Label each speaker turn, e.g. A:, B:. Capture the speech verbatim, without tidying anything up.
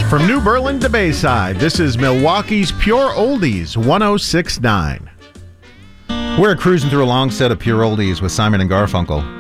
A: From New Berlin to Bayside, this is Milwaukee's Pure Oldies one oh six point nine.
B: We're cruising through a long set of pure oldies with Simon and Garfunkel.